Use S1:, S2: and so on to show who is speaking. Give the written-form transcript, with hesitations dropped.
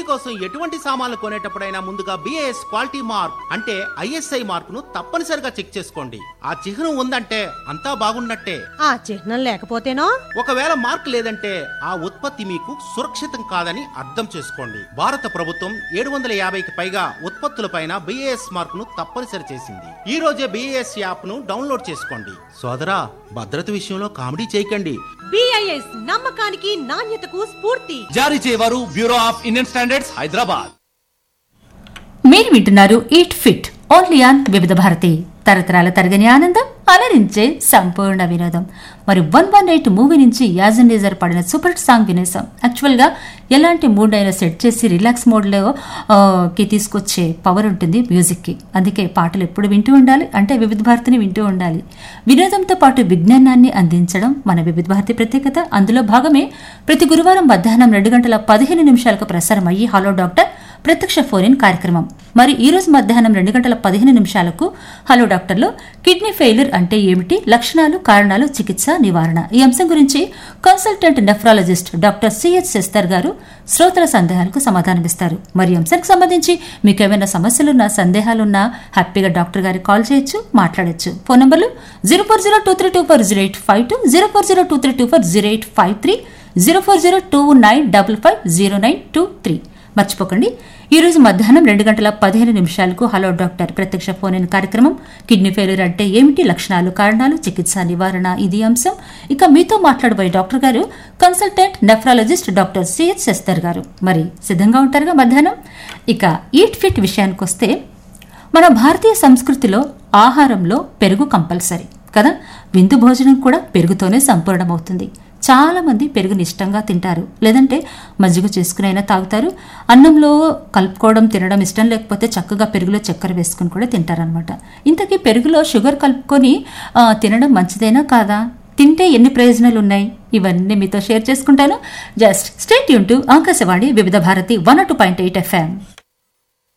S1: కోసం ఎటువంటి సామాన్లు కొనేటప్పుడైనా ముందుగా BIS క్వాలిటీ మార్క్ అంటే ISI మార్క్ ను తప్పనిసరిగా చెక్ చేసుకోండి. ఆ చిహ్నం ఉందంటే అంతా బాగున్నట్టే.
S2: ఆ చిహ్నం లేకపోతేనో?
S1: ఒకవేళ మార్క్ లేదంటే ఆ ఉత్పత్తి మీకు సురక్షితం కాదని అర్థం చేసుకోండి. భారత ప్రభుత్వం 750కి పైగా ఉత్పత్తులపైన BIS మార్క్ ను తప్పనిసరి చేసింది. ఈ రోజే BIS యాప్ ను డౌన్లోడ్ చేసుకోండి. సోదరా, భద్రత విషయంలో కామెడీ చేయకండి.
S2: BIS నమ్మకానికి నాణ్యతకు స్ఫూర్తి.
S3: జారీ చేయవారు bureau of Indian standards, Hyderabad.
S4: మీరు వింటున్నారు ఈట్ ఫిట్ ఓన్లీ ఆన్ వివిధ భారతి. తరతరాల తరగని ఆనందం, అలరించే సంపూర్ణ వినోదం. మరి 118 మూవీ నుంచి యాజనీజర్ పడిన సూపర్ సాంగ్ వినేసాం. యాక్చువల్గా ఎలాంటి మూడ్ అయినా సెట్ చేసి రిలాక్స్ మోడ్లో కి తీసుకొచ్చే పవర్ ఉంటుంది మ్యూజిక్కి. అందుకే పాటలు ఎప్పుడు వింటూ ఉండాలి అంటే వివిధ భారతిని వింటూ ఉండాలి. వినోదంతో పాటు విజ్ఞానాన్ని అందించడం మన వివిధ భారతి ప్రత్యేకత. అందులో భాగమే ప్రతి గురువారం మధ్యాహ్నం 2:15 ప్రసారం అయ్యి హలో డాక్టర్ ప్రత్యక్ష ఫోన్ ఇన్ కార్యక్రమం. మరి ఈ రోజు మధ్యాహ్నం 2:15 హలో డాక్టర్లో కిడ్నీ ఫెయిల్యూర్ అంటే ఏమిటి, లక్షణాలు, కారణాలు, చికిత్స, నివారణ ఈ అంశం గురించి కన్సల్టెంట్ నెఫ్రాలజిస్ట్ డాక్టర్ సిహెచ్ శస్తర్ గారు శ్రోతల సందేహాలకు సమాధానమిస్తారు. మరి అంశానికి సంబంధించి మీకు ఏమైనా సమస్యలున్నా, సందేహాలున్నా హ్యాపీగా డాక్టర్ గారికి కాల్ చేయొచ్చు, మాట్లాడొచ్చు. ఫోన్ నంబర్లు 0402324085, 0402324083, 040295550923. మర్చిపోకండి, ఈ రోజు మధ్యాహ్నం 2:15 హలో డాక్టర్ ప్రత్యక్ష ఫోన్ ఇన్ కార్యక్రమం. కిడ్నీ ఫెయిల్యూర్ అంటే ఏమిటి, లక్షణాలు, కారణాలు, చికిత్స, నివారణ ఇది అంశం. ఇక మీతో మాట్లాడబోయే డాక్టర్ గారు కన్సల్టెంట్ నెఫ్రాలజిస్ట్ డాక్టర్ సిహెచ్ శస్తర్ గారు. మరి సిద్ధంగా ఉంటారుగా మధ్యాహ్నం? ఇక ఈట్ ఫిట్ విషయానికి వస్తే, మన భారతీయ సంస్కృతిలో ఆహారంలో పెరుగు కంపల్సరీ కదా. విందు భోజనం కూడా పెరుగుతోనే సంపూర్ణమవుతుంది. చాలా మంది పెరుగుని ఇష్టంగా తింటారు, లేదంటే మజ్జిగ చేసుకునైనా తాగుతారు. అన్నంలో కలుపుకోవడం తినడం ఇష్టం లేకపోతే చక్కగా పెరుగులో చక్కెర వేసుకుని కూడా తింటారనమాట. ఇంతకీ పెరుగులో షుగర్ కలుపుకొని తినడం మంచిదేనా కాదా, తింటే ఎన్ని ప్రయోజనాలు ఉన్నాయి, ఇవన్నీ మీతో షేర్ చేసుకుంటాను. Just stay tune to Akashvani వివిధ భారతి 102.8 FM.